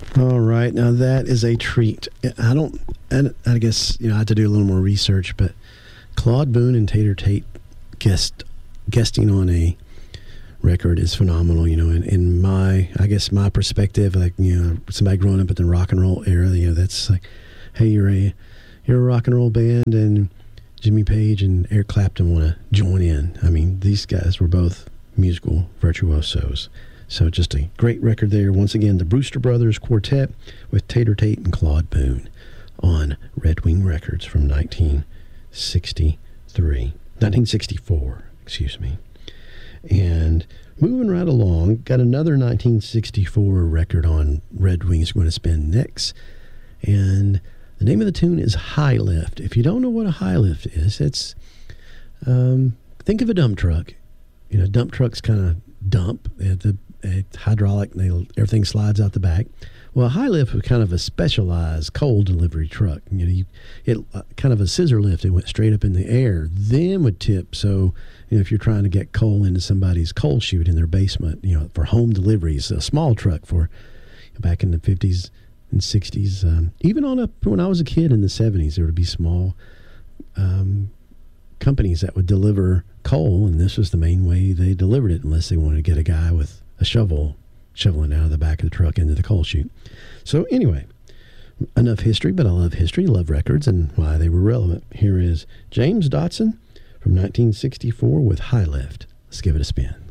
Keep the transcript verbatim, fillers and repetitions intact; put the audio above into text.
All right. Now, that is a treat. I don't, I, I guess, you know, I had to do a little more research, but Claude Boone and Tater Tate guest, guesting on a record is phenomenal, you know, in, in my, I guess, my perspective, like, you know, somebody growing up in the rock and roll era, you know, that's like, hey, you're a, you're a rock and roll band, and Jimmy Page and Eric Clapton want to join in. I mean, these guys were both musical virtuosos. So just a great record there. Once again, the Brewster Brothers Quartet with Tater Tate and Claude Boone on Red Wing Records from nineteen sixty-three. nineteen sixty-four, excuse me. And moving right along, got another nineteen sixty-four record on Red Wings we're going to spin next. And the name of the tune is High Lift. If you don't know what a high lift is, it's, um, think of a dump truck. You know, dump trucks kind of dump. They have the a hydraulic, they, everything slides out the back. Well, a high lift was kind of a specialized coal delivery truck. You know, you, it uh, kind of a scissor lift. It went straight up in the air, then would tip. So, you know, if you're trying to get coal into somebody's coal chute in their basement, you know, for home deliveries, a small truck for back in the fifties and sixties. Um, even on a when I was a kid in the seventies, there would be small um, companies that would deliver coal, and this was the main way they delivered it, unless they wanted to get a guy with a shovel shoveling out of the back of the truck into the coal chute. So anyway, enough history, but I love history, love records, and why they were relevant. Here is James Dotson from nineteen sixty-four with High Lift. Let's give it a spin.